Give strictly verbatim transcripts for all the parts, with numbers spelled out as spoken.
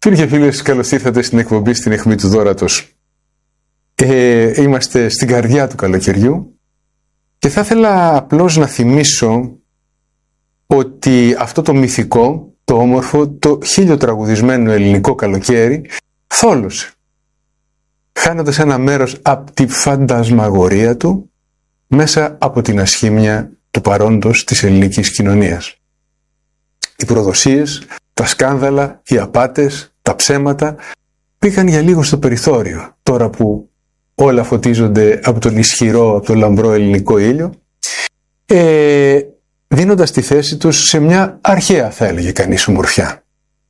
Φίλοι και φίλες, καλώς ήρθατε στην εκπομπή στην αιχμή του δώρατος. Ε, είμαστε στην καρδιά του καλοκαιριού και θα ήθελα απλώς να θυμίσω ότι αυτό το μυθικό, το όμορφο, το χίλιοτραγουδισμένο ελληνικό καλοκαίρι θόλωσε, χάνοντας ένα μέρος από τη φαντασμαγορία του μέσα από την ασχήμια του παρόντος της ελληνικής κοινωνίας. Οι προδοσίες, τα σκάνδαλα, οι απάτες, τα ψέματα πήγαν για λίγο στο περιθώριο, τώρα που όλα φωτίζονται από τον ισχυρό, από τον λαμπρό ελληνικό ήλιο, ε, δίνοντας τη θέση τους σε μια αρχαία, θα έλεγε κανείς, ομορφιά.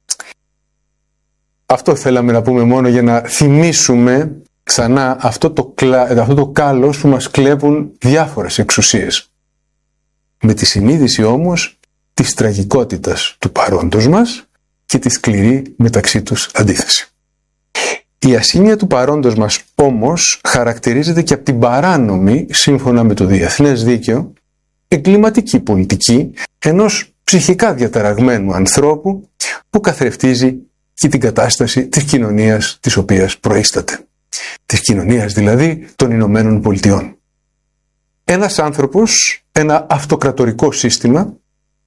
Αυτό θέλαμε να πούμε μόνο για να θυμίσουμε ξανά αυτό το, κλα... αυτό το κάλος που μας κλέβουν διάφορες εξουσίες. Με τη συνείδηση όμως της τραγικότητας του παρόντος μας και τη σκληρή μεταξύ τους αντίθεση. Η ασήμεια του παρόντος μας όμως χαρακτηρίζεται και από την παράνομη, σύμφωνα με το διεθνές δίκαιο, εγκληματική πολιτική ενός ψυχικά διαταραγμένου ανθρώπου που καθρεφτίζει και την κατάσταση της κοινωνίας της οποίας προείσταται. Της κοινωνίας δηλαδή των Ηνωμένων Πολιτειών. Ένας άνθρωπος, ένα αυτοκρατορικό σύστημα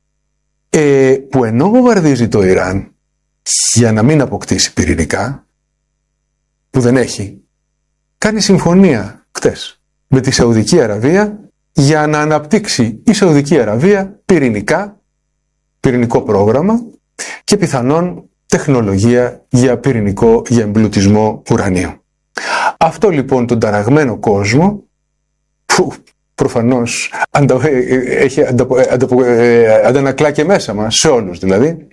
ε, που ενώ βομβαρδίζει το Ιράν για να μην αποκτήσει πυρηνικά, που δεν έχει, κάνει συμφωνία χτες με τη Σαουδική Αραβία για να αναπτύξει η Σαουδική Αραβία πυρηνικά, πυρηνικό πρόγραμμα και πιθανόν τεχνολογία για πυρηνικό, για εμπλουτισμό ουρανίου. Αυτό λοιπόν τον ταραγμένο κόσμο, που προφανώς αντα, έχει αντα, αντα, αντανακλά και μέσα μας, σε όλους δηλαδή,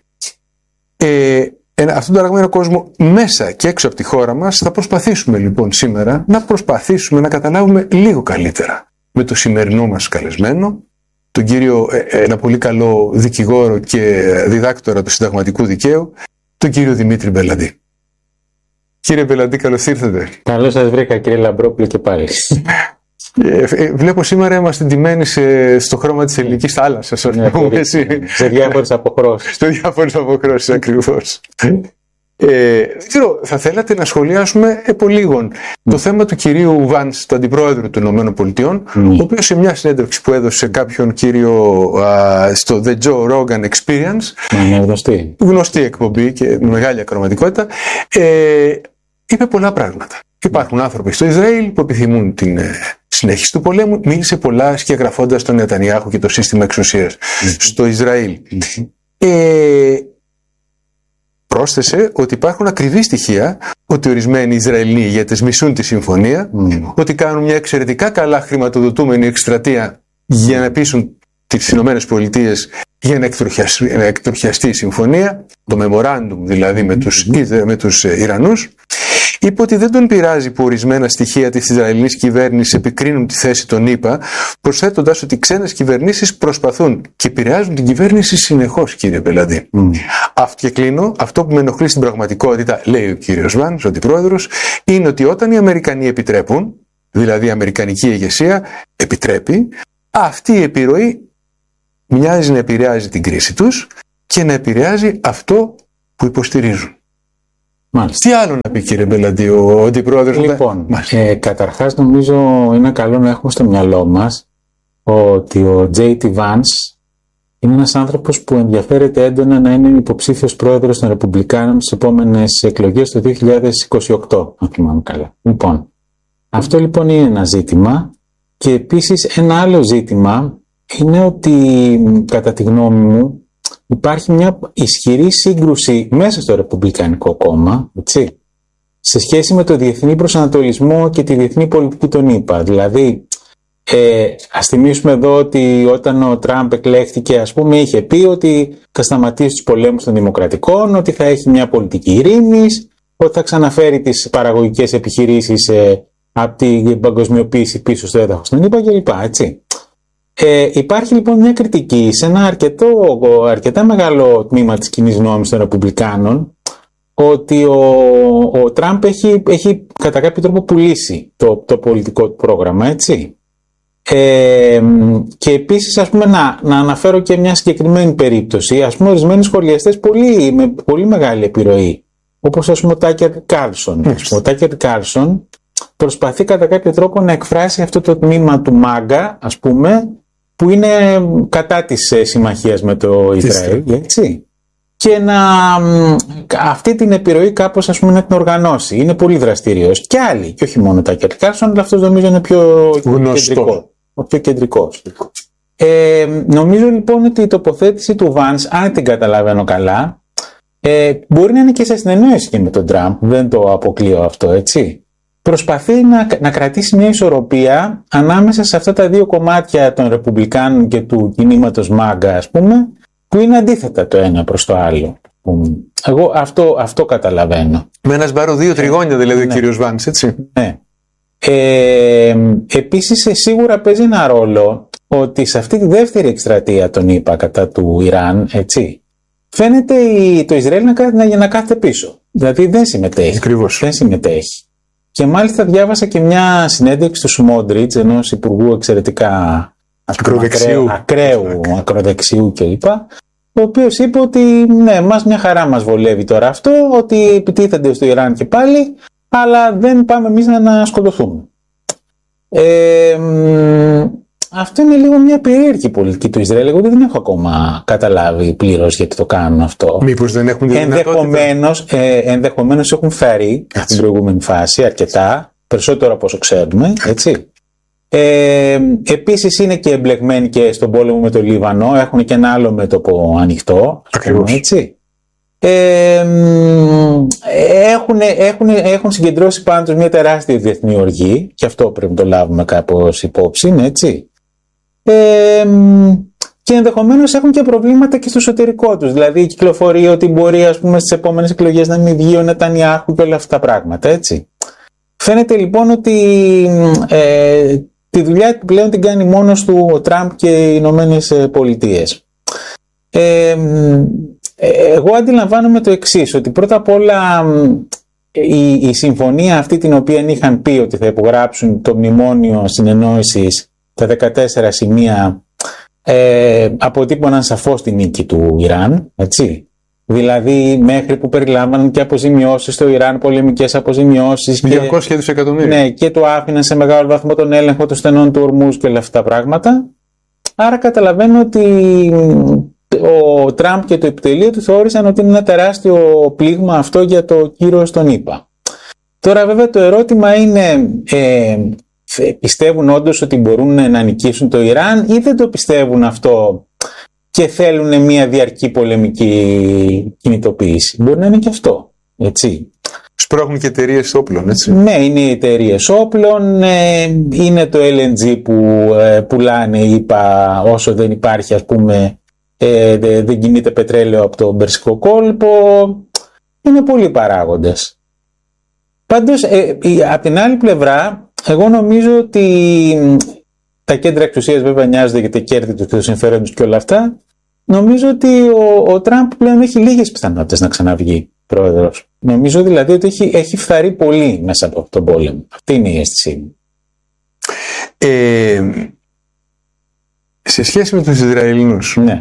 ε, αυτόν τον ταραγμένο κόσμο μέσα και έξω από τη χώρα μας, θα προσπαθήσουμε λοιπόν σήμερα να προσπαθήσουμε να καταλάβουμε λίγο καλύτερα με το σημερινό μας καλεσμένο, τον κύριο, ένα πολύ καλό δικηγόρο και διδάκτορα του συνταγματικού δικαίου, τον κύριο Δημήτρη Μπελαντή. Κύριε Μπελαντή, καλώς ήρθατε. Καλώς σας βρήκα, κύριε Λαμπρόπουλο, και πάλι. Ε, ε, βλέπω σήμερα είμαστε ντυμένοι σε, στο χρώμα της ελληνικής θάλασσας. Ναι, σε διάφορες αποχρώσεις. Σε διάφορες αποχρώσεις, ακριβώς. Ε, δεν ξέρω, θα θέλατε να σχολιάσουμε επολίγων mm. το θέμα του κυρίου Βάνς, του αντιπρόεδρου των Ηνωμένων Πολιτειών, mm. ο οποίος σε μια συνέντευξη που έδωσε σε κάποιον κύριο α, στο The Joe Rogan Experience, mm, γνωστή. γνωστή εκπομπή και με μεγάλη ακροματικότητα, ε, είπε πολλά πράγματα. Υπάρχουν άνθρωποι στο Ισραήλ που επιθυμούν την ε, συνέχιση του πολέμου. Μίλησε πολλά σκιαγραφώντας τον Νετανιάχου και το σύστημα εξουσίας mm. στο Ισραήλ. Mm. Ε, πρόσθεσε ότι υπάρχουν ακριβή στοιχεία ότι ορισμένοι Ισραηλοί ηγέτες μισούν τη συμφωνία, mm. ότι κάνουν μια εξαιρετικά καλά χρηματοδοτούμενη εκστρατεία για να πείσουν τις Ηνωμένες Πολιτείες για να εκτροχιαστεί, να εκτροχιαστεί η συμφωνία, το memorandum δηλαδή με τους, mm. με τους Ιρανούς. Είπε ότι δεν τον πειράζει που ορισμένα στοιχεία της Ισραηλινής κυβέρνησης επικρίνουν τη θέση των ΗΠΑ, προσθέτοντας ότι ξένες κυβερνήσεις προσπαθούν και επηρεάζουν την κυβέρνηση συνεχώς, κύριε Μπελαντή. Mm. Αυτό και κλείνω, αυτό που με ενοχλεί στην πραγματικότητα, λέει ο κύριος Βάνς, ο αντιπρόεδρος, είναι ότι όταν οι Αμερικανοί επιτρέπουν, δηλαδή η Αμερικανική ηγεσία επιτρέπει, αυτή η επιρροή μοιάζει να επηρεάζει την κρίση τους και να επηρεάζει αυτό που υποστηρίζουν. Μάλιστα. Τι άλλο να πει, κύριε Μπελαντή, ο αντιπρόεδρος? Λοιπόν, ε, καταρχάς νομίζω είναι καλό να έχουμε στο μυαλό μας ότι ο τζέι τι Vance είναι ένας άνθρωπος που ενδιαφέρεται έντονα να είναι υποψήφιος πρόεδρος των Ρεπουμπλικάνων στις επόμενες εκλογές το δύο χιλιάδες είκοσι οκτώ, αν θυμάμαι καλά. Λοιπόν, αυτό λοιπόν είναι ένα ζήτημα, και επίσης ένα άλλο ζήτημα είναι ότι κατά τη γνώμη μου υπάρχει μια ισχυρή σύγκρουση μέσα στο Ρεπουμπλικανικό κόμμα, έτσι, σε σχέση με το διεθνή προσανατολισμό και τη διεθνή πολιτική των ΗΠΑ. Δηλαδή, ε, ας θυμίσουμε εδώ ότι όταν ο Τραμπ εκλέχθηκε, ας πούμε, είχε πει ότι θα σταματήσει τους πολέμους των δημοκρατικών, ότι θα έχει μια πολιτική ειρήνης, ότι θα ξαναφέρει τις παραγωγικές επιχειρήσεις ε, από την παγκοσμιοποίηση πίσω στο έδαφος των ΗΠΑ κλπ. Έτσι. Ε, υπάρχει λοιπόν μια κριτική σε ένα αρκετό, αρκετά μεγάλο τμήμα της κοινής γνώμης των Ρεπουμπλικάνων ότι ο, ο Τραμπ έχει, έχει κατά κάποιο τρόπο πουλήσει το, το πολιτικό του πρόγραμμα, έτσι. Ε, και επίσης, ας πούμε, να, να αναφέρω και μια συγκεκριμένη περίπτωση. Ας πούμε, ορισμένοι σχολιαστές πολύ, με πολύ μεγάλη επιρροή όπως ας πούμε ο Τάκερ Κάρλσον. Ο Τάκερ Κάρλσον προσπαθεί κατά κάποιο τρόπο να εκφράσει αυτό το τμήμα του μάγκα, ας πούμε, που είναι κατά της συμμαχίας με το Ισραήλ, έτσι. Και να αυτή την επιρροή κάπως, ας πούμε, να την οργανώσει. Είναι πολύ δραστήριος. Και άλλοι, και όχι μόνο ο Τάκερ Κάρλσον, αλλά αυτός νομίζω είναι πιο κεντρικό. Ο πιο κεντρικός. Ε, νομίζω λοιπόν ότι η τοποθέτηση του Vance, αν την καταλαβαίνω καλά, ε, μπορεί να είναι και σε συνεννόηση και με τον Τραμπ, δεν το αποκλείω αυτό, έτσι. Προσπαθεί να, να κρατήσει μια ισορροπία ανάμεσα σε αυτά τα δύο κομμάτια των Ρεπουμπλικάνων και του κινήματος μάγκα, ας πούμε, που είναι αντίθετα το ένα προς το άλλο. Εγώ αυτό, αυτό καταλαβαίνω. Με ένα σμπάρο δύο τριγώνια δηλαδή, ναι, ο κύριος Vance, έτσι. Ναι. Ε, επίσης σίγουρα παίζει ένα ρόλο ότι σε αυτή τη δεύτερη εκστρατεία των ΗΠΑ κατά του Ιράν, έτσι, φαίνεται το Ισραήλ να, να, να κάθεται πίσω. Δηλαδή δεν συμμετέχει. Ακριβώς. Δεν συμμετέχει. Και μάλιστα διάβασα και μια συνέντευξη του Σμόντριτς, ενός υπουργού εξαιρετικά ακροδεξιού, ακραίου, ακροδεξιού κλπ. Ο οποίος είπε ότι ναι, μας μια χαρά μας βολεύει τώρα αυτό, ότι επιτίθενται στο Ιράν και πάλι, αλλά δεν πάμε εμείς να, να σκοτωθούμε. Ε, αυτό είναι λίγο μια περίεργη πολιτική του Ισραήλ. Εγώ δεν έχω ακόμα καταλάβει πλήρως γιατί το κάνουν αυτό. Μήπως δεν έχουν τη ενδεχομένως, ε, ενδεχομένως έχουν φέρει στην προηγούμενη φάση αρκετά, περισσότερο από όσο ξέρουμε, έτσι. Ε, επίσης είναι και εμπλεγμένοι και στον πόλεμο με το Λίβανο, έχουν και ένα άλλο μέτωπο ανοιχτό, έτσι. Ε, έχουν, έχουν, έχουν συγκεντρώσει πάνω τους μια τεράστια διεθνή οργή, και αυτό πρέπει να το λάβουμε κάπως υπόψη, έτσι. Ε, και ενδεχομένως έχουν και προβλήματα και στο εσωτερικό τους, δηλαδή κυκλοφορεί ότι μπορεί, ας πούμε, στις επόμενες εκλογές να μην βγει ο Νετανιάχου και όλα αυτά τα πράγματα, έτσι. Φαίνεται λοιπόν ότι ε, τη δουλειά του πλέον την κάνει μόνος του ο Τραμπ και οι Ηνωμένες Πολιτείες. Ε, εγώ αντιλαμβάνομαι το εξής, ότι πρώτα απ' όλα η, η συμφωνία αυτή την οποία είχαν πει ότι θα υπογράψουν το μνημόνιο συνεννόησης, τα δεκατέσσερα σημεία, ε, αποτύπωναν σαφώς τη νίκη του Ιράν, έτσι. Δηλαδή μέχρι που περιλάμβαναν και αποζημιώσεις στο Ιράν, πολεμικές αποζημιώσεις. διακόσια δισεκατομμύρια. Ναι, και το άφηναν σε μεγάλο βαθμό τον έλεγχο των στενών του Ορμούζ και όλα αυτά τα πράγματα. Άρα καταλαβαίνω ότι ο Τραμπ και το επιτελείο του θεώρησαν ότι είναι ένα τεράστιο πλήγμα αυτό για το κύρος των ΗΠΑ. Τώρα βέβαια το ερώτημα είναι, ε, πιστεύουν όντως ότι μπορούν να νικήσουν το Ιράν ή δεν το πιστεύουν αυτό και θέλουν μια διαρκή πολεμική κινητοποίηση? Μπορεί να είναι και αυτό, έτσι. Σπρώχνουν και εταιρείες όπλων, έτσι. Ναι, είναι οι εταιρείες όπλων, είναι το ελ εν τζι που πουλάνε, είπα, όσο δεν υπάρχει, ας πούμε, δεν κινείται πετρέλαιο από το Περσικό κόλπο. Είναι πολλοί παράγοντες. Πάντως, από την άλλη πλευρά, εγώ νομίζω ότι τα κέντρα εξουσίας βέβαια νοιάζονται για τα κέρδη του και τους συμφέροντος και όλα αυτά. Νομίζω ότι ο, ο Τραμπ πλέον έχει λίγες πιθανότητες να ξαναβγεί πρόεδρος. Νομίζω δηλαδή ότι έχει, έχει φθαρεί πολύ μέσα από τον πόλεμο. Αυτή είναι η αίσθησή μου. Ε, σε σχέση με τους Ισραηλινούς, ναι.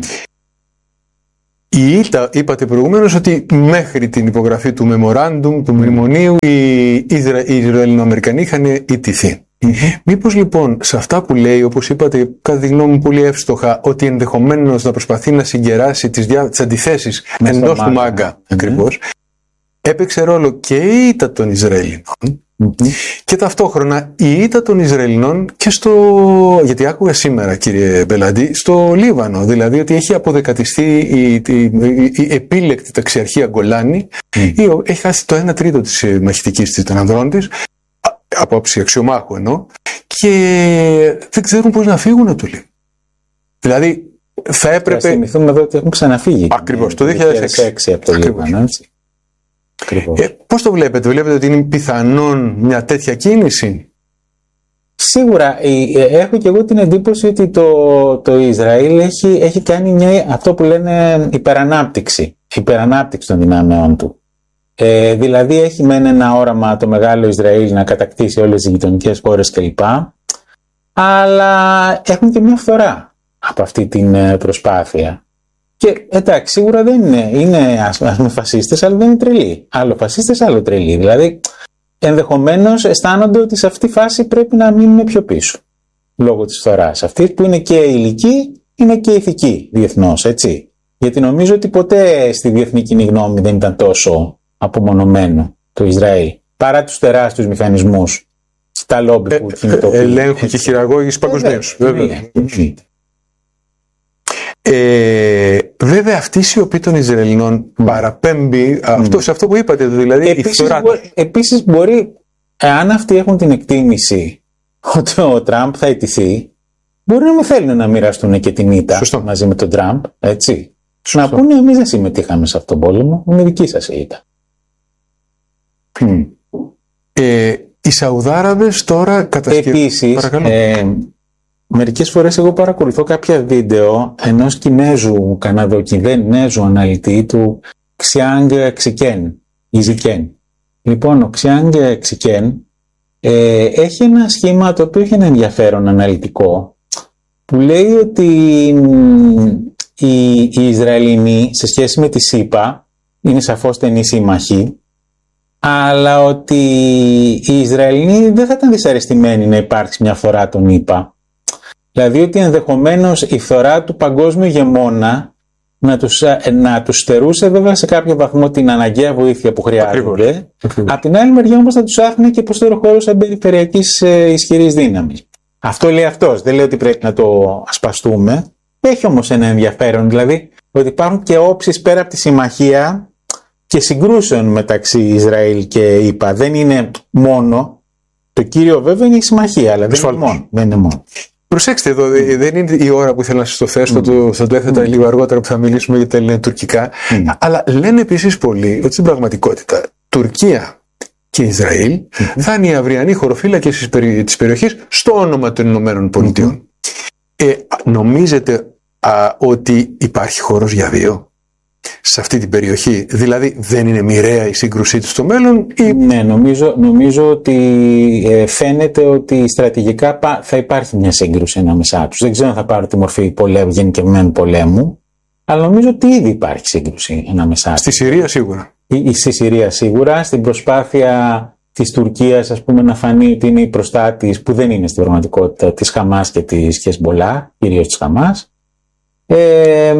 Η ΙΤΑ, είπατε προηγουμένως ότι μέχρι την υπογραφή του memorandum, του μνημονίου, οι, Ισρα, οι Ισραηλινοαμερικανοί είχαν ιτηθεί. Mm-hmm. Μήπως λοιπόν σε αυτά που λέει, όπως είπατε, κατά τη γνώμη μου πολύ εύστοχα, ότι ενδεχομένως να προσπαθεί να συγκεράσει τις, δια... τις αντιθέσεις εντός του μάγκα, mm-hmm. ακριβώς, έπαιξε ρόλο και η ήττα των Ισραηλινών mm-hmm. και ταυτόχρονα η ήττα των Ισραηλινών και στο, γιατί άκουγα σήμερα κύριε Μπελαντή, στο Λίβανο, δηλαδή ότι έχει αποδεκατιστεί η, η, η, η επίλεκτη ταξιαρχία Γκολάνη, mm-hmm. η έχει χάσει το ένα τρίτο της μαχητικής της των ανδρών της, από άψη αξιωμάχου εννοώ, και δεν ξέρουν πώς να φύγουν από το Λίβανο. Δηλαδή θα έπρεπε... Θα θυμηθούμε εδώ ότι έχουν ξαναφύγει. Ακριβώς, το δύο χιλιάδες έξι από το Λίβανο, έτσι. Ε, πώς το βλέπετε, βλέπετε ότι είναι πιθανόν μια τέτοια κίνηση? Σίγουρα, έχω και εγώ την εντύπωση ότι το, το Ισραήλ έχει, έχει κάνει μια, αυτό που λένε υπερανάπτυξη, υπερανάπτυξη των δυνάμεών του. Ε, δηλαδή έχει μεν ένα όραμα το μεγάλο Ισραήλ να κατακτήσει όλες τις γειτονικές χώρες κλπ. Αλλά έχουν και μια φθορά από αυτή την προσπάθεια. Και εντάξει, σίγουρα δεν είναι, είναι ας πούμε φασίστες, αλλά δεν είναι τρελοί. Άλλο φασίστες, άλλο τρελοί. Δηλαδή, ενδεχομένως αισθάνονται ότι σε αυτή τη φάση πρέπει να μείνουν πιο πίσω. Λόγω της φθοράς. Αυτοί που είναι και ηλικοί, είναι και ηθικοί διεθνώς, έτσι. Γιατί νομίζω ότι ποτέ στη διεθνή κοινή γνώμη δεν ήταν τόσο απομονωμένο το Ισραήλ. Παρά τους τεράστιους μηχανισμούς στα λόμπι που κινητοποιούν. Ελέγχου και χειραγώγηση παγκοσμίως. Βέβαια. Ε, βέβαια αυτή η σιωπή των Ισραηλινών mm. παραπέμπει mm. αυτό, σε αυτό που είπατε, δηλαδή επίσης, η φθορά. Μπο, επίσης μπορεί, εάν αυτοί έχουν την εκτίμηση ότι ο Τραμπ θα ιτηθεί, μπορεί να μην θέλουν να μοιραστούν και την ήττα μαζί με τον Τραμπ, έτσι. Σωστό. Να πούνε εμείς δεν συμμετείχαμε σε αυτόν τον πόλεμο, είναι δική σας η ήττα. Mm. Ε, οι Σαουδάραβες τώρα κατασκευάζουν. Επίσης, ε, μερικές φορές εγώ παρακολουθώ κάποια βίντεο ενός Κινέζου, Καναδοκινέζου αναλυτή του Xiang Xiken, Ιζικέν. Λοιπόν, ο Xiang Xiken ε, έχει ένα σχήμα το οποίο έχει ένα ενδιαφέρον αναλυτικό που λέει ότι οι, οι Ισραηλινοί σε σχέση με τη ΣΥΠΑ είναι σαφώς στενοί σύμμαχοι, αλλά ότι οι Ισραηλινοί δεν θα ήταν δυσαρεστημένοι να υπάρξει μια φορά τον ΗΠΑ. Δηλαδή ότι ενδεχομένως η φθορά του παγκόσμιου ηγεμόνα να τους, να τους στερούσε βέβαια σε κάποιο βαθμό την αναγκαία βοήθεια που χρειάζονται. Απ' την άλλη μεριά όμως θα τους άφηνε και προσθέτω χώρο σαν περιφερειακής ε, ισχυρής δύναμης. Αυτό λέει αυτός. Δεν λέει ότι πρέπει να το ασπαστούμε. Έχει όμως ένα ενδιαφέρον, δηλαδή ότι υπάρχουν και όψεις πέρα από τη συμμαχία και συγκρούσεων μεταξύ Ισραήλ και ΗΠΑ. Δεν είναι μόνο. Το κύριο βέβαια είναι η συμμαχία, αλλά δεν είναι, μόνο, δεν είναι μόνο. Προσέξτε εδώ, mm. δεν είναι η ώρα που ήθελα να σας το θέσω, mm. το, θα το έθετα mm. λίγο αργότερα που θα μιλήσουμε για τα ελληνοτουρκικά. Mm. Αλλά λένε επίσης πολλοί ότι στην πραγματικότητα Τουρκία και Ισραήλ mm. θα είναι οι αυριανοί χωροφύλακες της περιοχής στο όνομα των Ηνωμένων Πολιτειών. Mm. Ε, νομίζετε α, ότι υπάρχει χώρος για δύο σε αυτή την περιοχή, δηλαδή δεν είναι μοιραία η σύγκρουσή του στο μέλλον ή... Ναι, νομίζω, νομίζω ότι ε, φαίνεται ότι στρατηγικά θα υπάρχει μια σύγκρουση ανάμεσά τους. Δεν ξέρω αν θα πάρει τη μορφή πολέμου, γενικευμένου πολέμου, αλλά νομίζω ότι ήδη υπάρχει σύγκρουση ανάμεσά τους. Στη Συρία σίγουρα. Ή, ή στη Συρία σίγουρα, στην προσπάθεια της Τουρκίας ας πούμε να φανεί ότι είναι η προστάτης που δεν είναι στην πραγματικότητα της Χαμάς και της Χεσμολάχ, κυρίως της Χαμάς. Ε,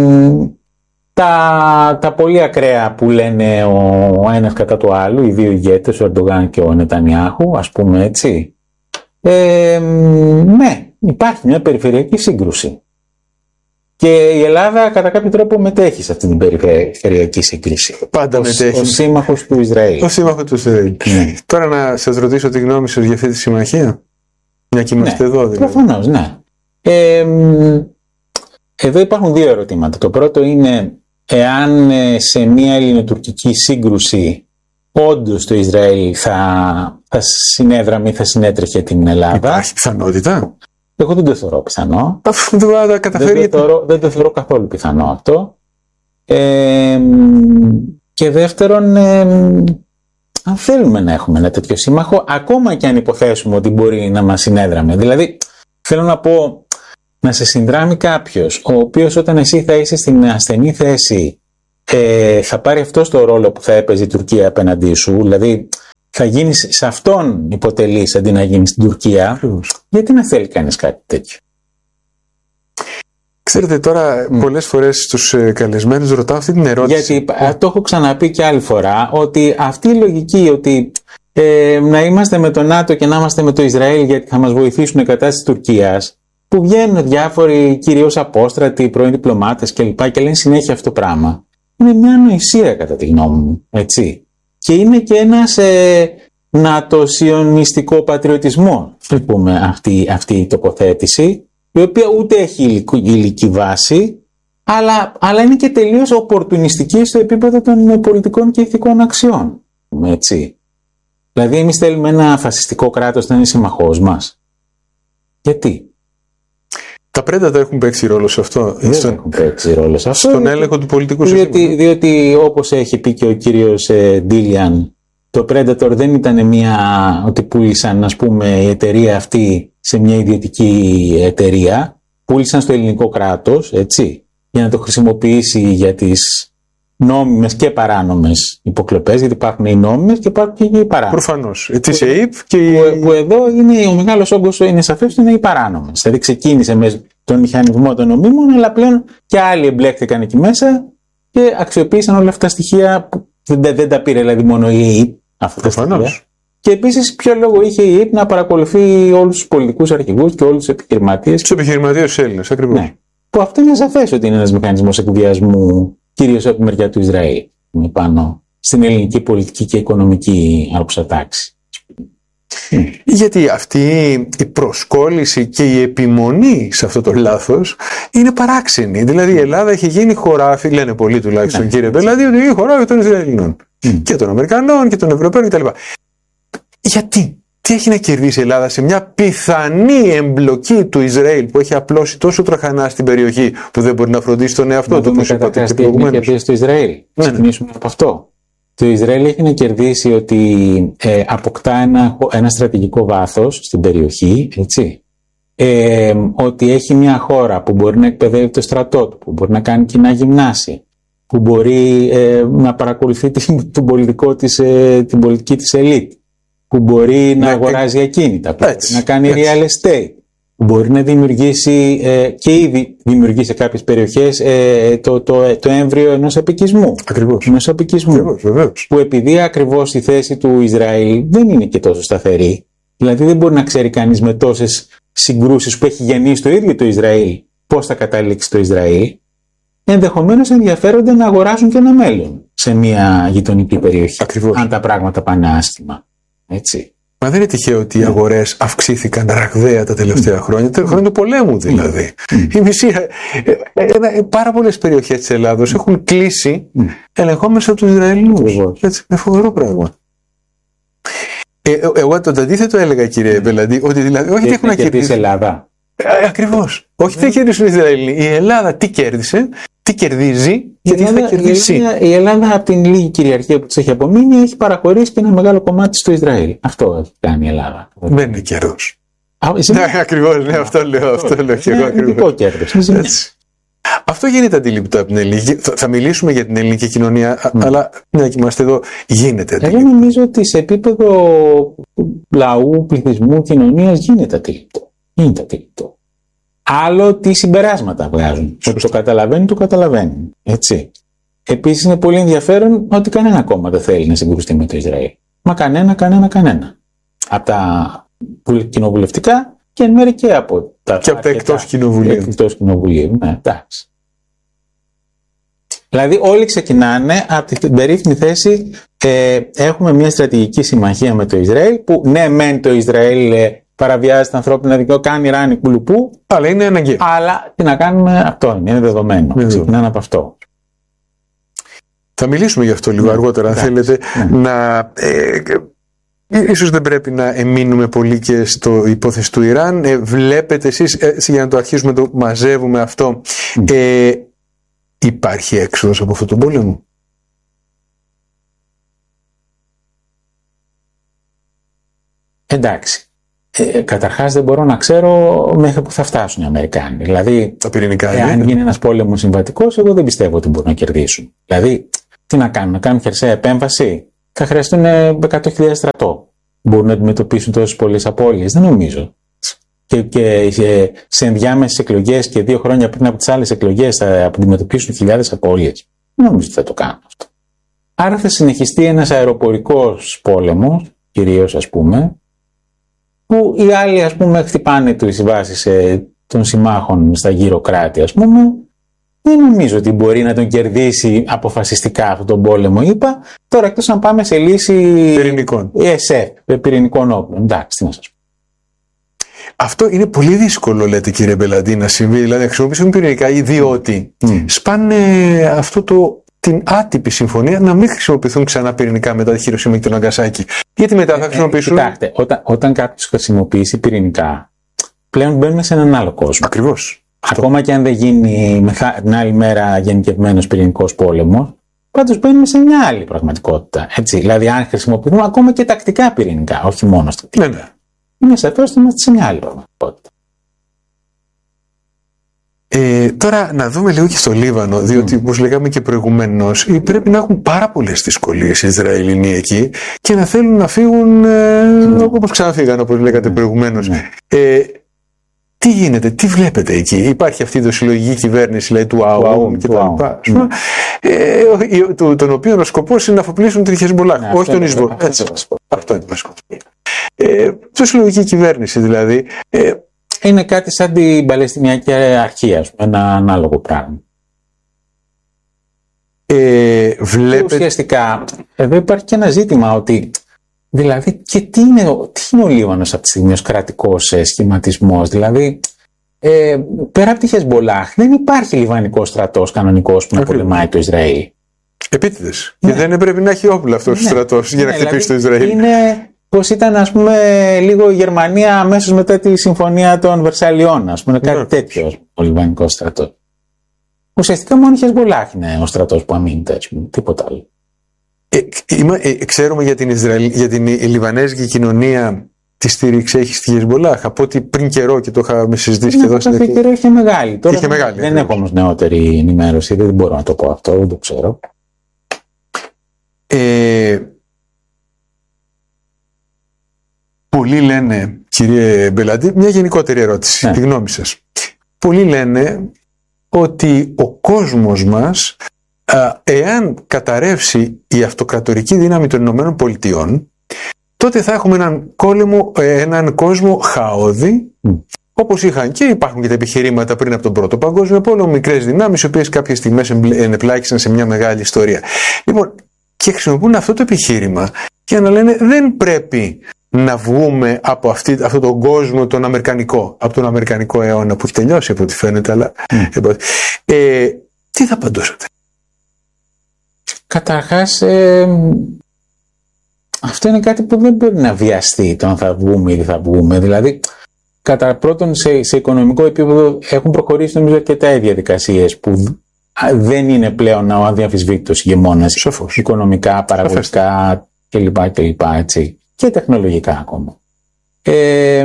Τα, τα πολύ ακραία που λένε ο ένας κατά του άλλου, οι δύο ηγέτες, ο Ερντογάν και ο Νετανιάχου, ας πούμε έτσι. Ε, ναι, υπάρχει μια περιφερειακή σύγκρουση. Και η Ελλάδα κατά κάποιο τρόπο μετέχει σε αυτή την περιφερειακή σύγκριση. Πάντα ως, μετέχει. Ο σύμμαχος του Ισραήλ. Ο σύμμαχος του Ισραήλ. Ναι. Τώρα να σας ρωτήσω τη γνώμη σας για αυτή τη συμμαχία. Μια και είμαστε ναι, εδώ δηλαδή. Προφανώς, ναι. Ε, εδώ υπάρχουν δύο ερωτήματα. Το πρώτο είναι εάν σε μια ελληνοτουρκική σύγκρουση όντως το Ισραήλ θα, θα συνέδραμε ή θα συνέτρεχε την Ελλάδα. Υπάρχει πιθανότητα. Εγώ δεν το θεωρώ πιθανό. δεν, δεν, το θεωρώ, δεν το θεωρώ καθόλου πιθανό αυτό. Ε, και δεύτερον, ε, αν θέλουμε να έχουμε ένα τέτοιο σύμμαχο, ακόμα και αν υποθέσουμε ότι μπορεί να μας συνέδραμε. Δηλαδή, θέλω να πω, να σε συνδράμει κάποιος, ο οποίος όταν εσύ θα είσαι στην ασθενή θέση, ε, θα πάρει αυτό το ρόλο που θα έπαιζε η Τουρκία απέναντί σου, δηλαδή θα γίνεις σε αυτόν υποτελής αντί να γίνεις στην Τουρκία. Γιατί να θέλει κανείς κάτι τέτοιο? Ξέρετε τώρα mm. πολλές φορές στους καλεσμένους ρωτάω αυτή την ερώτηση. Γιατί mm. το έχω ξαναπεί και άλλη φορά, ότι αυτή η λογική ότι ε, να είμαστε με το ΝΑΤΟ και να είμαστε με το Ισραήλ γιατί θα μας βοηθήσουν κατά της Τουρκίας, που βγαίνουν διάφοροι κυρίως απόστρατοι, πρώην διπλωμάτες κλπ. Και λένε συνέχεια αυτό το πράγμα. Είναι μια ανοησία κατά τη γνώμη μου, έτσι. Και είναι και ένας ε, νατοσιονιστικό πατριωτισμό, ας πούμε, αυτή, αυτή η τοποθέτηση, η οποία ούτε έχει υλική βάση, αλλά, αλλά είναι και τελείως οπορτουνιστική στο επίπεδο των πολιτικών και ηθικών αξιών. Έτσι. Δηλαδή, εμείς θέλουμε ένα φασιστικό κράτος να είναι συμμαχός μας. Γιατί? Τα πρέντατα έχουν παίξει ρόλο σε αυτό. Δεν στον... έχουν παίξει ρόλο σε αυτό. Στον διότι, έλεγχο του πολιτικού διότι, συστήματος. Διότι όπως έχει πει και ο κύριος ε, Ντίλιαν, το Predator δεν ήταν μια ότι πούλησαν, ας πούμε, η εταιρεία αυτή σε μια ιδιωτική εταιρεία. Πούλησαν στο ελληνικό κράτος, έτσι. για να το χρησιμοποιήσει για τις νόμιμες και παράνομες υποκλοπές, γιατί υπάρχουν οι νόμιμες και υπάρχουν και οι παράνομες. Προφανώς. Της ΕΕΠ και η... που, που εδώ είναι ο μεγάλος όγκος, είναι σαφές ότι είναι οι παράνομες. Δηλαδή ξεκίνησε με τον μηχανισμό των νομίμων, αλλά πλέον και άλλοι εμπλέκτηκαν εκεί μέσα και αξιοποίησαν όλα αυτά τα στοιχεία που δεν, δεν τα πήρε δηλαδή μόνο η ΕΕΠ. Προφανώς. Και επίσης, ποιο λόγο είχε η ΕΕΠ να παρακολουθεί όλους τους πολιτικούς αρχηγούς και όλους τους επιχειρηματίες. Τους επιχειρηματίες Έλληνες, ακριβώς. Ναι. Που αυτό είναι σαφές ότι είναι ένας μηχανισμός εκβιασμού, κυρίως από τη μεριά του Ισραήλ. Είναι πάνω στην ελληνική πολιτική και οικονομική άρχουσα τάξη. Γιατί αυτή η προσκόλληση και η επιμονή σε αυτό το λάθος είναι παράξενη. Δηλαδή η Ελλάδα έχει γίνει χωράφι, λένε πολλοί τουλάχιστον, ναι, κύριε Μπελαντή, ότι είναι χωράφι των Ισραηλινών mm. και των Αμερικανών και των Ευρωπαίων κτλ. Γιατί, τι έχει να κερδίσει η Ελλάδα σε μια πιθανή εμπλοκή του Ισραήλ που έχει απλώσει τόσο τραχανά στην περιοχή που δεν μπορεί να φροντίσει τον εαυτό του, όπως είπατε και προηγουμένως. Τι έχει να κερδίσει το Ισραήλ. Ναι, ξεκινήσουμε ναι. από αυτό. Το Ισραήλ έχει να κερδίσει ότι ε, αποκτά ένα, ένα στρατηγικό βάθος στην περιοχή, έτσι. Ε, ότι έχει μια χώρα που μπορεί να εκπαιδεύει το στρατό του, που μπορεί να κάνει κοινά γυμνάσια, που μπορεί ε, να παρακολουθεί την, τον πολιτικό της, ε, την πολιτική της ελίτ, που μπορεί να, να αγοράζει ακίνητα, που έτσι, να κάνει έτσι. real estate, που μπορεί να δημιουργήσει ε, και ήδη δημιουργεί σε κάποιες περιοχές ε, το, το, το έμβριο ενός επικισμού. Ακριβώς. Ενός επικισμού. Ακριβώς, βεβαίως. Που επειδή ακριβώς η θέση του Ισραήλ δεν είναι και τόσο σταθερή, δηλαδή δεν μπορεί να ξέρει κανείς με τόσες συγκρούσεις που έχει γεννήσει το ίδιο το Ισραήλ πώς θα καταλήξει το Ισραήλ, ενδεχομένως ενδιαφέρονται να αγοράσουν και ένα μέλλον σε μια γειτονική περιοχή. Ακριβώς. Αν τα πράγματα πάνε άστιμα. Έτσι. Μα δεν είναι τυχαίο ότι οι αγορές αυξήθηκαν ραγδαία τα τελευταία χρόνια, τα χρόνια του πολέμου δηλαδή. Η μισή, ε, πάρα πολλές περιοχές της Ελλάδος έχουν κλείσει ελεγχόμενες από τους Ισραηλινούς. Έτσι, με φοβερό πράγμα. Ε, εγώ το αντίθετο έλεγα, κύριε Μπελαντή, ότι δηλαδή όχι τι έχουν να κερδίσει. Η Ελλάδα. Ε, ακριβώς. Όχι τι κερδίσουν οι Ισραηλοί. Η Ελλάδα τι κέρδισε, τι κερδίζει και τι θα κερδίσει. Η Ελλάδα, η Ελλάδα από την λίγη κυριαρχία που της έχει απομείνει έχει παραχωρήσει και ένα μεγάλο κομμάτι στο Ισραήλ. Αυτό έχει κάνει η Ελλάδα. Δεν είναι κέρδος. Ναι, ακριβώς, ναι, αυτό λέω, αυτό λέω και εγώ. Είναι ειδικό κέρδος. Αυτό γίνεται αντιληπτό από την ελληνική. Θα, θα μιλήσουμε για την ελληνική κοινωνία, mm. αλλά ναι, και είμαστε εδώ, γίνεται αντιληπτό. Εγώ νομίζω ότι σε επίπεδο λαού, πληθυσμού, κοινωνίας γίνεται αντιληπτό. Γίνεται αντιληπτό. Άλλο τι συμπεράσματα βγάζουν. Ότι το καταλαβαίνουν, το καταλαβαίνουν. Έτσι. Επίσης είναι πολύ ενδιαφέρον ότι κανένα κόμμα δεν θέλει να συγκρουστεί με το Ισραήλ. Μα κανένα, κανένα, κανένα. Από τα κοινοβουλευτικά και εν μέρει και από τα, και από τα εκτός κοινοβουλίου. Εκτός κοινοβουλίου, ναι, εντάξει. Δηλαδή όλοι ξεκινάνε από την περίφημη θέση ε, έχουμε μια στρατηγική συμμαχία με το Ισραήλ που ναι μεν το Ισραήλ ε, παραβιάζει τα ανθρώπινα δικαιώματα, κάνει ράνι κουλουπού, αλλά είναι αναγκαίο. Αλλά τι να κάνουμε, αυτό είναι, είναι δεδομένο. Mm. Ξεκινάνε από αυτό. Θα μιλήσουμε γι' αυτό λίγο mm. αργότερα, αν mm. θέλετε, mm. να... Ε, ίσως δεν πρέπει να εμείνουμε πολύ και στο υπόθεση του Ιράν. Ε, βλέπετε εσείς, ε, για να το αρχίσουμε το μαζεύουμε αυτό, mm. ε, υπάρχει έξοδος από αυτόν τον πόλεμο? Εντάξει. Ε, καταρχάς δεν μπορώ να ξέρω μέχρι που θα φτάσουν οι Αμερικάνοι. Δηλαδή, τα πυρηνικά, εάν γίνει ένας πόλεμος συμβατικός, εγώ δεν πιστεύω ότι μπορούν να κερδίσουν. Δηλαδή, τι να κάνουν, να κάνουν χερσαία επέμβαση? Θα χρειαστούν εκατό χιλιάδες στρατό. Μπορούν να αντιμετωπίσουν τόσες πολλές απώλειες? Δεν νομίζω. Και, και σε, σε ενδιάμεσες εκλογές και δύο χρόνια πριν από τις άλλες εκλογές θα αντιμετωπίσουν χιλιάδες απώλειες? Δεν νομίζω ότι θα το κάνουν αυτό. Άρα θα συνεχιστεί ένας αεροπορικός πόλεμος, κυρίως ας πούμε, που οι άλλοι ας πούμε χτυπάνε τις βάσεις ε, των συμμάχων στα γύρω κράτη ας πούμε. Δεν νομίζω ότι μπορεί να τον κερδίσει αποφασιστικά αυτόν τον πόλεμο, είπα. Τώρα εκτός να πάμε σε λύση πυρηνικών. ΕΣΕ, πυρηνικών όπλων. Εντάξει, τι να σας πω. Αυτό είναι πολύ δύσκολο, λέτε κύριε Μπελαντή, να συμβεί. Δηλαδή να χρησιμοποιήσουν πυρηνικά, διότι mm. σπάνε αυτό το, την άτυπη συμφωνία να μην χρησιμοποιηθούν ξανά πυρηνικά μετά τη Χειροσύμα και το Ναγκασάκι. Γιατί μετά θα χρησιμοποιήσουν. Ε, ε, κοιτάξτε, όταν, όταν κάποιος χρησιμοποιήσει πυρηνικά, πλέον μπαίνουμε σε έναν άλλο κόσμο. Ακριβώς. Ακόμα και αν δεν γίνει την άλλη μέρα γενικευμένος πυρηνικός πόλεμος, πάντως μπαίνουμε σε μια άλλη πραγματικότητα. Έτσι. Δηλαδή, αν χρησιμοποιούμε ακόμα και τακτικά πυρηνικά, όχι μόνο στρατιωτικά. Ναι, ναι. Είναι σαφές ότι είμαστε σε μια άλλη πραγματικότητα. Ε, τώρα να δούμε λίγο και στο Λίβανο, διότι mm. όπως λέγαμε και προηγουμένως, πρέπει να έχουν πάρα πολλές δυσκολίες οι Ισραηλινοί εκεί και να θέλουν να φύγουν ε, mm. όπως ξαναφύγαν, όπως λέγατε mm. προηγουμένως. Mm. Ε, τι γίνεται, τι βλέπετε εκεί? Υπάρχει αυτή η δοσυλλογική κυβέρνηση, δηλαδή του ΑΟΥΜ και τα λοιπά, mm. ε, τον οποίο ο σκοπός είναι να αφοπλίσουν τη Χεσμολάχ, ναι, όχι τον Ισβολ. Αυτό είναι το βασικό. Ε, δοσυλλογική κυβέρνηση δηλαδή. Ε, είναι κάτι σαν την Παλαιστινιακή Αρχή, ένα ανάλογο πράγμα. Ε, βλέπετε... Ουσιαστικά, εδώ υπάρχει και ένα ζήτημα ότι, δηλαδή, και τι είναι, τι είναι ο Λίβανος αυτή τη στιγμή ως κρατικός ε, σχηματισμός, δηλαδή, ε, πέρα από τη Χεσμολάχ, δεν υπάρχει λιβανικός στρατός κανονικός που να πολεμάει το Ισραήλ. Επίτηδες. Ναι. Και δεν πρέπει να έχει όπλα αυτός ναι. ο στρατός για ναι, να χτυπήσει δηλαδή, το Ισραήλ. Είναι... Πώς ήταν, ας πούμε, λίγο η Γερμανία αμέσως μετά τη συμφωνία των Βερσαλιών, ας πούμε, κάτι yeah. τέτοιο ο λιβανικός στρατός. Ουσιαστικά μόνο η Χεσμολάχ είναι ο στρατός που αμήνεται, ας πούμε, τίποτα άλλο. Ε, είμα, ε, ξέρουμε για την, Ισραήλ, για την Λιβανέζικη κοινωνία τη στήριξη έχει στη Χεσμολάχ, από ότι πριν καιρό και το είχαμε συζητήσει. Ναι, και εδώ. Πριν καιρό είχε μεγάλη. Τώρα είχε μεγάλη, δεν έχω όμως νεότερη ενημέρωση, δεν μπορώ να το πω αυτό, δεν το ξέρω. Ε, Πολλοί λένε, κύριε Μπελαντή, μια γενικότερη ερώτηση, ναι. τη γνώμη σας. Πολλοί λένε ότι ο κόσμος μας, εάν καταρρεύσει η αυτοκρατορική δύναμη των Ηνωμένων Πολιτειών, τότε θα έχουμε έναν, κόλεμο, έναν κόσμο χαόδη, mm. όπως είχαν και υπάρχουν και τα επιχειρήματα πριν από τον Πρώτο Παγκόσμιο Πόλεμο, μικρές δυνάμεις, οι οποίες κάποιες στιγμές ενεπλάκησαν σε μια μεγάλη ιστορία. Λοιπόν, και χρησιμοποιούν αυτό το επιχείρημα για να λένε δεν πρέπει να βγούμε από αυτή, αυτόν τον κόσμο τον αμερικανικό, από τον αμερικανικό αιώνα που έχει τελειώσει από ό,τι φαίνεται, αλλά mm. ε, τι θα απαντούσατε? Καταρχάς ε, αυτό είναι κάτι που δεν μπορεί να βιαστεί το αν θα βγούμε ή δεν θα βγούμε, δηλαδή κατά πρώτον σε, σε οικονομικό επίπεδο έχουν προχωρήσει νομίζω αρκετά οι διαδικασίες που δεν είναι πλέον ο αδιαμφισβήτητος ηγεμόνας οικονομικά, παραγωγικά κλπ, κλπ, έτσι. Και τεχνολογικά ακόμα. Ε,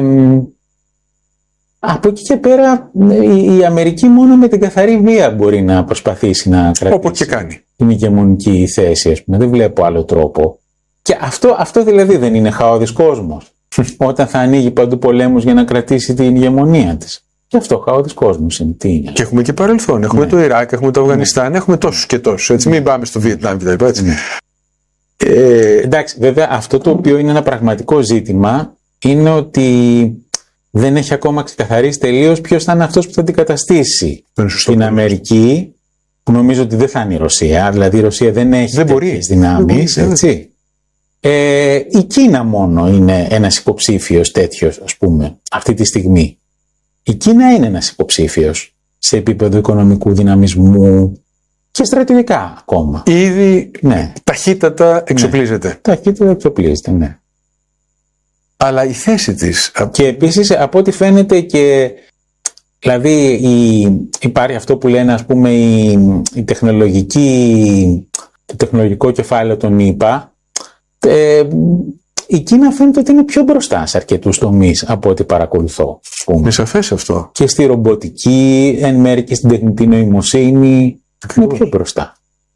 από εκεί και πέρα η, η Αμερική μόνο με την καθαρή βία μπορεί να προσπαθήσει να κρατήσει όπως και κάνει. την ηγεμονική θέση, ας πούμε. Δεν βλέπω άλλο τρόπο. Και αυτό, αυτό δηλαδή δεν είναι χαόδης κόσμος. Όταν θα ανοίγει παντού πολέμους για να κρατήσει την ηγεμονία της. Και αυτό χαόδης κόσμος είναι. Τι είναι. Και έχουμε και παρελθόν. Έχουμε ναι. το Ιράκ, έχουμε το Αφγανιστάν, ναι. έχουμε τόσους και τόσους. Έτσι. Ναι. Μην πάμε στο Βιετνάμ κτλ. Ναι. Ε... Εντάξει, βέβαια αυτό το οποίο είναι ένα πραγματικό ζήτημα είναι ότι δεν έχει ακόμα ξεκαθαρίσει τελείως ποιος θα είναι αυτός που θα αντικαταστήσει την Αμερική, που νομίζω ότι δεν θα είναι η Ρωσία, δηλαδή η Ρωσία δεν έχει δεν τέτοιες δυνάμεις, δεν μπορεί, έτσι. Ε, η Κίνα μόνο είναι ένας υποψήφιος τέτοιος, ας πούμε, αυτή τη στιγμή. Η Κίνα είναι ένας υποψήφιος σε επίπεδο οικονομικού δυναμισμού και στρατιωτικά ακόμα. Ήδη ναι. ταχύτατα εξοπλίζεται. Ναι. Ταχύτατα εξοπλίζεται, ναι. Αλλά η θέση της... Και επίσης από ό,τι φαίνεται και... Δηλαδή η, υπάρχει αυτό που λένε ας πούμε η, η τεχνολογική... το τεχνολογικό κεφάλαιο των ΗΠΑ. Ε, η Κίνα φαίνεται ότι είναι πιο μπροστά σε αρκετούς τομείς από ό,τι παρακολουθώ. Είναι σαφές αυτό. Και στη ρομποτική, εν μέρει και στην τεχνητή νοημοσύνη. Είναι πιο μπροστά.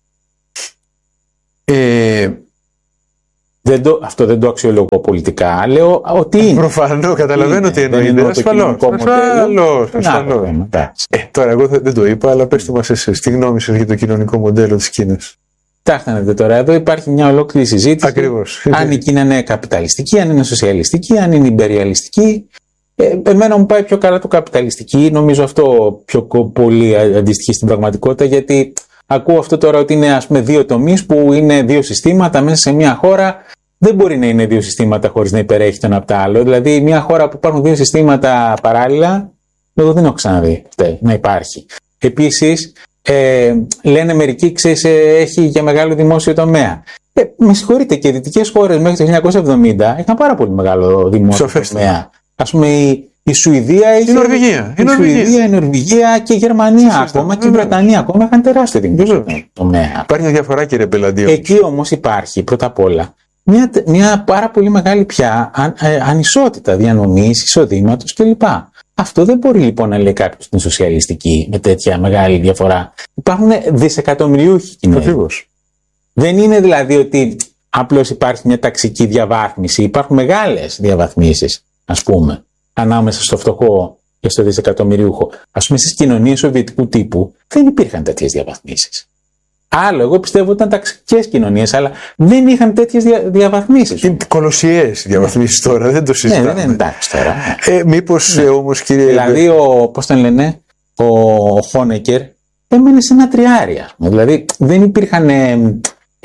Ε, δεν το, αυτό δεν το αξιολογώ πολιτικά. Λέω ότι είναι. Προφανώς, καταλαβαίνω τι εννοείται. Ασφαλώς. Ασφαλώς. ασφαλώς. Ε, τώρα, εγώ δεν το είπα, αλλά πες το μας εσείς. Τι γνώμη σας για το κοινωνικό μοντέλο της Κίνας? Τάχτανετε τώρα, εδώ υπάρχει μια ολόκληρη συζήτηση. Ακριβώς. Αν η Κίνα είναι καπιταλιστική, αν είναι σοσιαλιστική, αν είναι ιμπεριαλιστική. Ε, εμένα μου πάει πιο καλά το καπιταλιστική, νομίζω αυτό πιο πολύ αντιστοιχεί στην πραγματικότητα, γιατί ακούω αυτό τώρα ότι είναι ας πούμε δύο τομείς που είναι δύο συστήματα μέσα σε μια χώρα. Δεν μπορεί να είναι δύο συστήματα χωρίς να υπερέχει το ένα από το άλλο. Δηλαδή μια χώρα που υπάρχουν δύο συστήματα παράλληλα, εγώ δεν έχω ξαναδεί να υπάρχει. Επίσης, ε, λένε μερικοί, ξέρεις, έχει για μεγάλο δημόσιο τομέα. Ε, με συγχωρείτε, και οι δυτικές χώρες μέχρι το χίλια εννιακόσια εβδομήντα είχαν πάρα πολύ μεγάλο δημόσιο τομέα. Ας πούμε η, η Σουηδία, η Νορβηγία, η, η, Σουηδία, η Νορβηγία και η Γερμανία Σωστά, ακόμα βέβαια. Και η Βρετανία ακόμα είχαν τεράστιο δημόσιο τομέα. Υπάρχει μια διαφορά, κύριε Μπελαντή. Εκεί όμως υπάρχει πρώτα απ' όλα μια, μια πάρα πολύ μεγάλη πια αν, ε, ανισότητα διανομής, εισοδήματος κλπ. Αυτό δεν μπορεί λοιπόν να λέει κάποιο ότι είναι σοσιαλιστική με τέτοια μεγάλη διαφορά. Υπάρχουν δισεκατομμυριούχοι Κινέζοι. Δεν είναι δηλαδή ότι απλώς υπάρχει μια ταξική διαβάθμιση. Υπάρχουν μεγάλες διαβαθμίσεις, ας πούμε, ανάμεσα στο φτωχό και στο δισεκατομμυριούχο. Ας πούμε, στις κοινωνίες σοβιετικού τύπου δεν υπήρχαν τέτοιες διαβαθμίσεις. Άλλο, εγώ πιστεύω ότι ήταν ταξικές κοινωνίες, αλλά δεν είχαν τέτοιες δια, διαβαθμίσεις. Είναι κολοσιαίες οι διαβαθμίσεις τώρα, δεν το συζητάμε. Ναι, δεν είναι εντάξει τώρα. Ε, μήπως ναι. ε, όμως, κύριε. Δηλαδή, ο, πώς τον λένε, ο Χόνεκερ έμενε σε ένα τριάρι. Δηλαδή, δεν υπήρχαν ε,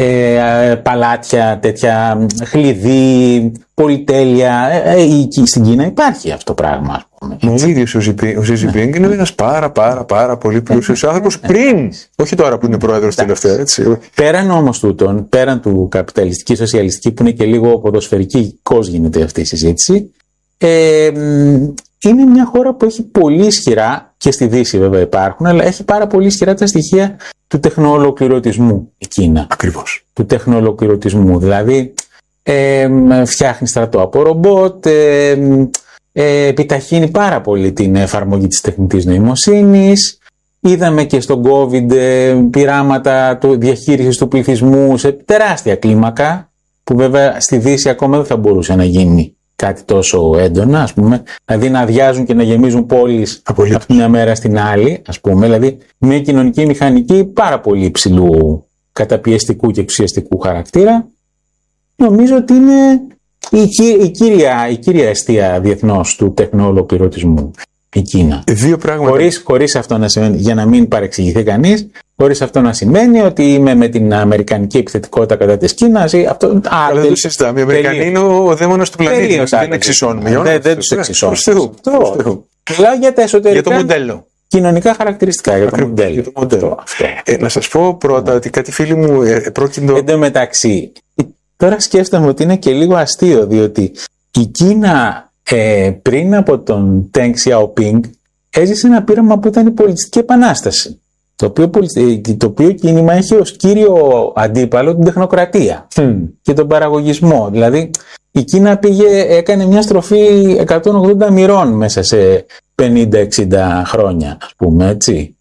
ε, παλάτια, τέτοια χλειδί, πολυτέλεια. Ε, ε, στην Κίνα υπάρχει αυτό το πράγμα. Ο ίδιος ο Ζι Ζινπίνγκ είναι ένας πάρα πάρα πάρα πολύ πλούσιος άνθρωπος πριν, όχι τώρα που είναι πρόεδρος τελευταία. Έτσι. Πέραν όμως τούτον, πέραν του καπιταλιστική, σοσιαλιστική που είναι και λίγο ποδοσφαιρικός γίνεται αυτή η συζήτηση, ε, είναι μια χώρα που έχει πολύ ισχυρά, και στη Δύση βέβαια υπάρχουν, αλλά έχει πάρα πολύ ισχυρά τα στοιχεία του τεχνοολοκληρωτισμού η Κίνα. Ακριβώς. Του τεχνοολοκληρωτισμού. Δηλαδή ε, φτιάχνει στρατό από ρομπότ, ε, Ε, επιταχύνει πάρα πολύ την εφαρμογή της τεχνητής νοημοσύνης. Είδαμε και στον COVID ε, πειράματα του διαχείρισης του πληθυσμού σε τεράστια κλίμακα, που βέβαια στη Δύση ακόμα δεν θα μπορούσε να γίνει κάτι τόσο έντονα, ας πούμε, δηλαδή να αδειάζουν και να γεμίζουν πόλεις Απολύτως. από τη μια μέρα στην άλλη, ας πούμε, δηλαδή μια κοινωνική μηχανική πάρα πολύ υψηλού καταπιεστικού και εξουσιαστικού χαρακτήρα. Νομίζω ότι είναι Η, η, κύρια, η κύρια αιστεία διεθνώς του τεχνοολοκληρωτισμού, η Κίνα. Δύο πράγματα. Χωρίς, χωρίς αυτό να σημαίνει, για να μην παρεξηγηθεί κανείς, χωρίς αυτό να σημαίνει ότι είμαι με την αμερικανική επιθετικότητα κατά της Κίνας. Αυτό, α, αλλά δεν το συζητάμε. Οι Αμερικανοί είναι ο δαίμονας του πλανήτη. Δεν εξισώνουμε. Δεν, δεν τους εξισώνουμε. Θεού. Μιλάω για τα εσωτερικά. Για το μοντέλο. Κοινωνικά χαρακτηριστικά. Για το Ακριβώς, μοντέλο. Για το μοντέλο. Αυτό. Ε, να σας πω πρώτα ότι κάτι φίλοι μου ε, πρόκειτο. Εν τω μεταξύ, τώρα σκέφτομαι ότι είναι και λίγο αστείο, διότι η Κίνα ε, πριν από τον Τενγκ Σιαοπίνγκ έζησε ένα πείραμα που ήταν η πολιτιστική επανάσταση. Το οποίο, το οποίο κίνημα έχει ως κύριο αντίπαλο την τεχνοκρατία mm. και τον παραγωγισμό. Δηλαδή η Κίνα πήγε, έκανε μια στροφή εκατόν ογδόντα μοιρών μέσα σε πενήντα εξήντα χρόνια, ας πούμε, έτσι.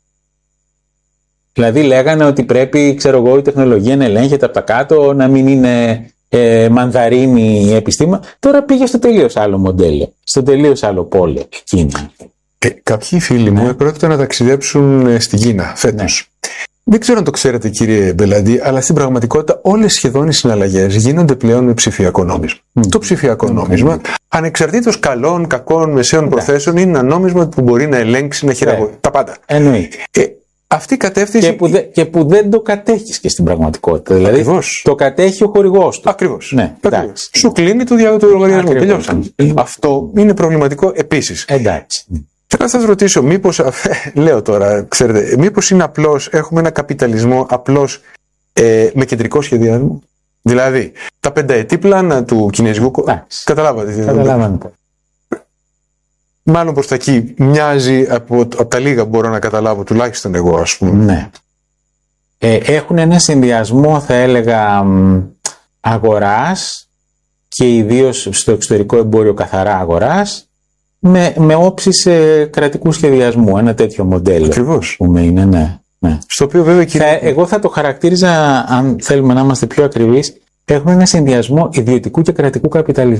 Δηλαδή λέγανε ότι πρέπει, ξέρω εγώ, η τεχνολογία να ελέγχεται από τα κάτω, να μην είναι ε, μανδαρίνη η επιστήμα. Τώρα πήγε στο τελείως άλλο μοντέλο, στο τελείως άλλο πόλο, Κίνα. Ε, κάποιοι φίλοι μου ναι. πρόκειται να ταξιδέψουν στην Κίνα φέτος. Ναι. Δεν ξέρω αν το ξέρετε, κύριε Μπελαντή, αλλά στην πραγματικότητα όλες σχεδόν οι συναλλαγές γίνονται πλέον με ψηφιακό νόμισμα. Mm. Το ψηφιακό mm. νόμισμα, mm. ανεξαρτήτως καλών, κακών, μεσαίων yeah. προθέσεων, είναι ένα νόμισμα που μπορεί να ελέγξει, να χειραγωγεί. Yeah. Τα πάντα. Εννοείται. Ε, αυτή η κατεύθυνση. Και που, δε, και που δεν το κατέχεις και στην πραγματικότητα. Δηλαδή Ακριβώς. Το κατέχει ο χορηγός του. Ακριβώς. Ναι, Ακριβώς. Σου κλείνει το διάδοτο του λογαριασμού. Τελειώσαμε. Αυτό είναι προβληματικό επίσης. Εντάξει. Θέλω να σας ρωτήσω, μήπως, λέω τώρα, ξέρετε, μήπως είναι απλώς, έχουμε ένα καπιταλισμό απλώς ε, με κεντρικό σχεδιασμό. Δηλαδή, τα πενταετή πλάνα του κινέζικου. Καταλάβατε. Καταλάβατε. Μάλλον προς τα εκεί μοιάζει από, από τα λίγα μπορώ να καταλάβω, τουλάχιστον εγώ, ας πούμε. Ναι. Ε, έχουν ένα συνδυασμό, θα έλεγα, αγοράς και ιδίως στο εξωτερικό εμπόριο καθαρά αγοράς, με, με όψεις ε, κρατικού σχεδιασμού. Ένα τέτοιο μοντέλο. Ακριβώς. Που είναι, ναι, ναι. Στο οποίο βέβαια κύριε... θα, εγώ θα το χαρακτήριζα, αν θέλουμε να είμαστε πιο ακριβείς, έχουν ένα συνδυασμό ιδιωτικού και κρατικού καπιταλισμού.